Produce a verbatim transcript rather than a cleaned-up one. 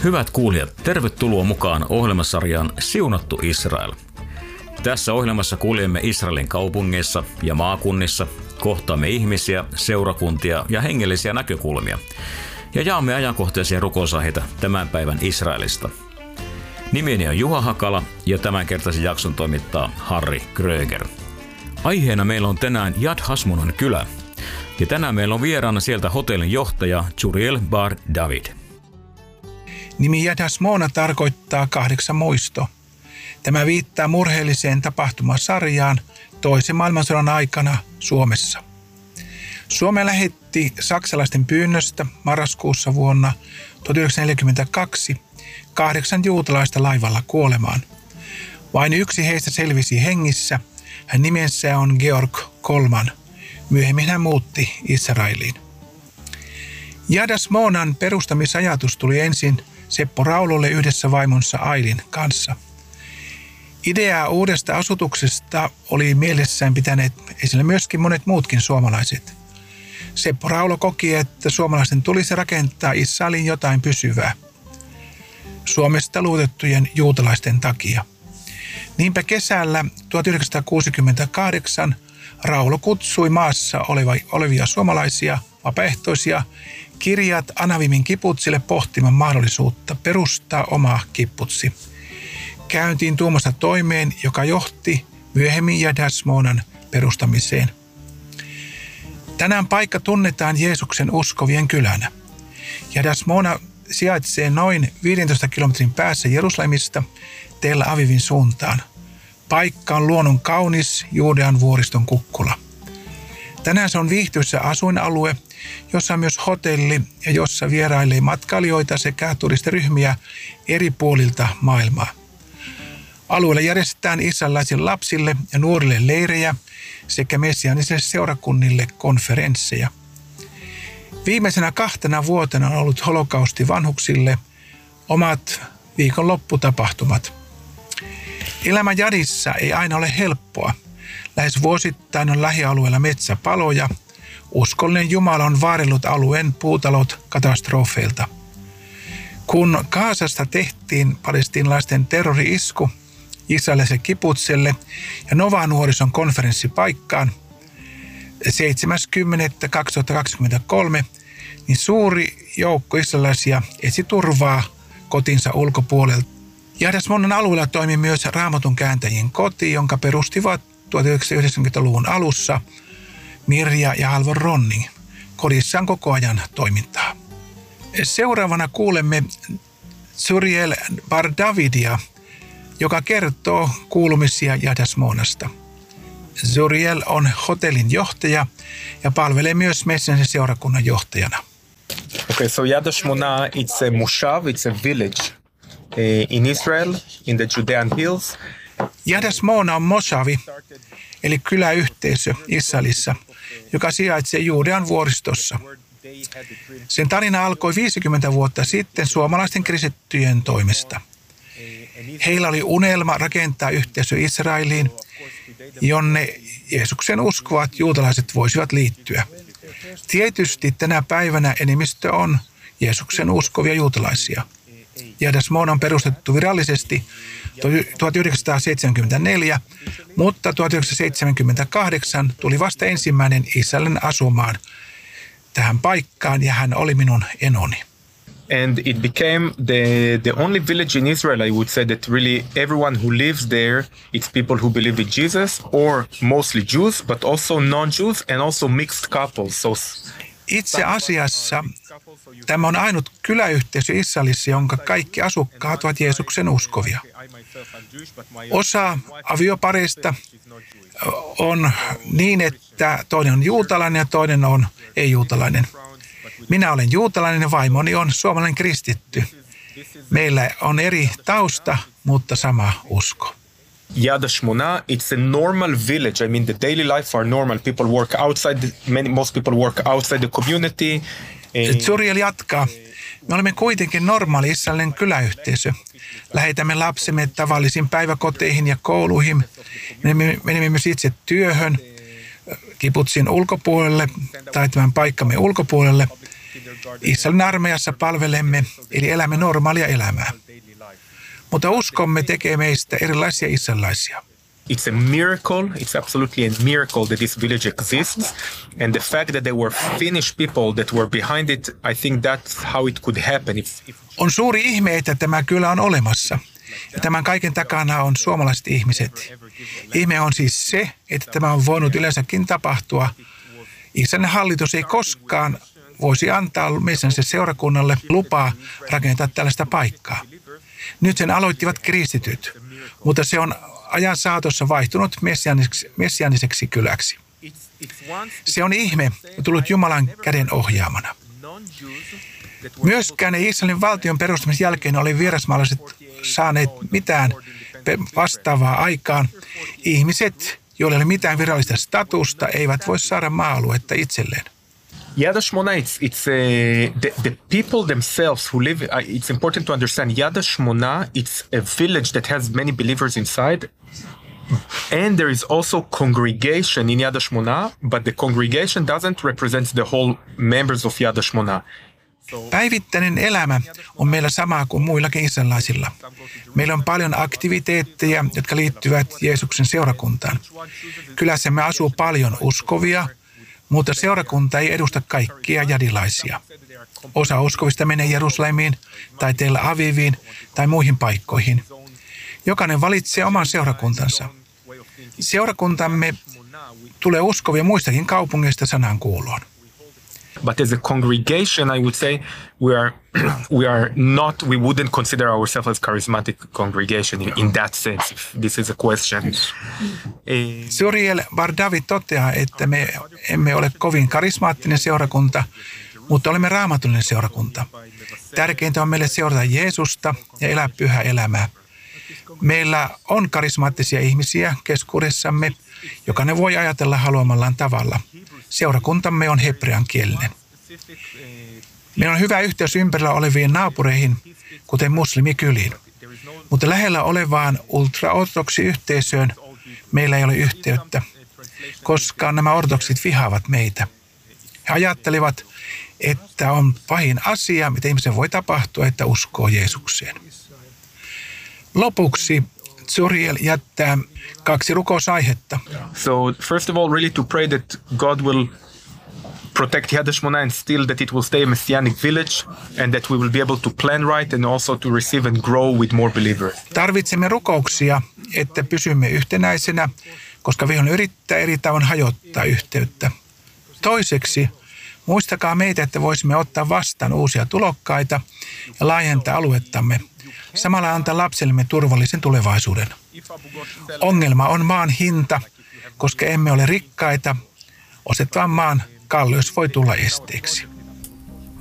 Hyvät kuulijat, tervetuloa mukaan ohjelmasarjaan Siunattu Israel. Tässä ohjelmassa kuljemme Israelin kaupungeissa ja maakunnissa, kohtaamme ihmisiä, seurakuntia ja hengellisiä näkökulmia ja jaamme ajankohtaisia rukousaiheita tämän päivän Israelista. Nimeni on Juha Hakala ja tämänkertaisen jakson toimittaa Harri Kröger. Aiheena meillä on tänään Yad Hashmonan kylä ja tänään meillä on vieraana sieltä hotellin johtaja Zuriel Bar David. Nimi Yad Hashmona tarkoittaa kahdeksan muisto. Tämä viittaa murheelliseen tapahtumasarjaan toisen maailmansodan aikana Suomessa. Suomi lähetti saksalaisten pyynnöstä marraskuussa vuonna tuhatyhdeksänsataaneljäkymmentäkaksi kahdeksan juutalaista laivalla kuolemaan. Vain yksi heistä selvisi hengissä. Hän nimensä on Georg Kolman. Myöhemmin hän muutti Israeliin. Yad Hashmonan perustamisajatus tuli ensin Seppo Raulolle yhdessä vaimonsa Ailin kanssa. Ideaa uudesta asutuksesta oli mielessään pitäneet esillä myöskin monet muutkin suomalaiset. Seppo Raulo koki, että suomalaisten tulisi rakentaa Israeliin jotain pysyvää Suomesta luotettujen juutalaisten takia. Niinpä kesällä tuhatyhdeksänsataakuusikymmentäkahdeksan Raulo kutsui maassa olevia suomalaisia vapaaehtoisia Kirjat Anavimin kiputsille pohtimaan mahdollisuutta perustaa oma kiputsi. Käyntiin tuomasta toimeen, joka johti myöhemmin Yad Hashmonan perustamiseen. Tänään paikka tunnetaan Jeesuksen uskovien kylänä. Yad Hashmona sijaitsee noin viidentoista kilometrin päässä Jerusalemista Tel Avivin suuntaan. Paikka on luonnon kaunis Juudean vuoriston kukkula. Tänään se on viihtyisä asuinalue, jossa on myös hotelli ja jossa vierailee matkailijoita sekä turistiryhmiä eri puolilta maailmaa. Alueella järjestetään israelilaisille lapsille ja nuorille leirejä sekä messiaanisille seurakunnille konferensseja. Viimeisenä kahtena vuotena on ollut holokausti vanhuksille omat viikonlopputapahtumat. Elämä Yadissa ei aina ole helppoa. Lähes vuosittain on lähialueella metsäpaloja. Uskollinen Jumala on vaarellut alueen puutalot katastrofeilta. Kun Gazasta tehtiin palestiinalaisten terrori-isku israelilaiselle kiputselle ja Nova-nuorison konferenssipaikkaan seitsemäs kymmenettä kaksituhattakaksikymmentäkolme, niin suuri joukko israelilaisia etsi turvaa kotinsa ulkopuolelta. Yad Hashmonan alueella toimi myös Raamatun kääntäjien koti, jonka perustivat tuhatyhdeksänsataayhdeksänkymmentäluvun alussa Mirja ja Halvor Ronning. Kodissa on koko ajan toimintaa. Seuraavana kuulemme Zuriel Bar Davidia, joka kertoo kuulumisia Yad Hashmonasta. Zuriel on hotellin johtaja ja palvelee myös Messensen seurakunnan johtajana. Okay, so Yad Hashmona, it's a moshav, it's a village uh, in Israel, in the Judean hills. Yad Hashmona on moshavi, eli kyläyhteisö Israelissa, joka sijaitsee Juudean vuoristossa. Sen tarina alkoi viisikymmentä vuotta sitten suomalaisten kristittyjen toimesta. Heillä oli unelma rakentaa yhteisö Israeliin, jonne Jeesuksen uskovat juutalaiset voisivat liittyä. Tietysti tänä päivänä enemmistö on Jeesuksen uskovia juutalaisia. Yad Hashmona on perustettu virallisesti tuhatyhdeksänsataaseitsemänkymmentäneljä, mutta tuhatyhdeksänsataaseitsemänkymmentäkahdeksan tuli vasta ensimmäinen israelilainen asumaan tähän paikkaan ja hän oli minun enoni. And it became the, the only village in Israel, I would say, that really everyone who lives there, it's people who believe in Jesus, or mostly Jews, but also non-Jews and also mixed couples. So, itse asiassa tämä on ainut kyläyhteisö Israelissa, jonka kaikki asukkaat ovat Jeesuksen uskovia. Osa aviopareista on niin, että toinen on juutalainen ja toinen on ei-juutalainen. Minä olen juutalainen ja vaimoni on suomalainen kristitty. Meillä on eri tausta, mutta sama usko. Yad Hashmona, it's a normal village. I mean, the daily life are normal. People work outside. Many, most people work outside the community. Zuriel jatkaa. Me olemme kuitenkin normaali israelilainen kyläyhteisö. Lähetämme lapsemme tavallisiin päiväkoteihin ja kouluihin. Menemme, menemme myös itse työhön, kibutsin ulkopuolelle tai tämän paikkamme ulkopuolelle. Israelin armeijassa palvelemme, eli elämme normaalia elämää. Mutta uskomme tekee meistä erilaisia israelilaisia. It's a miracle, it's absolutely a miracle that this village exists. And the fact that there were Finnish people that were behind it, I think that's how it could happen. If, if... On suuri ihme, että tämä kylä on olemassa. Ja tämän kaiken takana on suomalaiset ihmiset. Ihme on siis se, että tämä on voinut yleensäkin tapahtua. Israelin hallitus ei koskaan voisi antaa messianiselle seurakunnalle lupaa rakentaa tällaista paikkaa. Nyt sen aloittivat kristityt, mutta se on ajan saatossa vaihtunut messiaaniseksi, messiaaniseksi kyläksi. Se on ihme tullut Jumalan käden ohjaamana. Myöskään ei Israelin valtion perustamisen jälkeen ole vierasmaalaiset saaneet mitään vastaavaa aikaan. Ihmiset, joilla ei ole mitään virallista statusta, eivät voi saada maa-aluetta itselleen. Yad HaShmona, it's, it's uh, the, the people themselves who live, uh, it's important to understand, Yad HaShmona, it's a village that has many believers inside. And there is also congregation in Yad HaShmona, but the congregation doesn't represent the whole members of Yad HaShmona. Päivittäinen elämä on meillä samaa kuin muillakin israelilaisilla. Meillä on paljon aktiviteetteja, jotka liittyvät Jeesuksen seurakuntaan. Kylässämme asuu paljon uskovia, mutta seurakunta ei edusta kaikkia jadilaisia. Osa uskovista menee Jerusalemiin tai Tel Aviviin tai muihin paikkoihin. Jokainen valitsee oman seurakuntansa. Seurakuntamme tulee uskovia muistakin kaupungeista sanan kuuloon. But as a congregation, I would say we are we are not we wouldn't consider ourselves as charismatic congregation in, in that sense. If this is a question. Zuriel Bar David toteaa, että me emme ole kovin karismaattinen seurakunta, mutta olemme raamatullinen seurakunta. Tärkeintä on meille seurata Jeesusta ja elää pyhää elämää. Meillä on karismaattisia ihmisiä keskuudessamme, jokainen voi ajatella haluamallaan tavalla. Seurakuntamme on hebrean kielinen. Meillä on hyvä yhteys ympärillä oleviin naapureihin, kuten muslimikyliin. Mutta lähellä olevaan ultraortodoksi-yhteisöön meillä ei ole yhteyttä, koska nämä ortodoksit vihaavat meitä. He ajattelivat, että on pahin asia, mitä ihmisen voi tapahtua, että uskoo Jeesukseen. Lopuksi Zuriel jättää kaksi rukousaihetta. So first of all, really to pray that God will protect Yad HaShmona and still that it will stay a messianic village and that we will be able to plan right and also to receive and grow with more believers. Tarvitsemme rukouksia, että pysymme yhtenäisenä, koska vihollinen yrittää eri tavoin hajottaa yhteyttä. Toiseksi, muistakaa meitä, että voisimme ottaa vastaan uusia tulokkaita ja laajentaa aluettamme. Samalla antaa lapsellemme turvallisen tulevaisuuden. Ongelma on maan hinta, koska emme ole rikkaita. Ostettavan maan kalleus voi tulla esteeksi.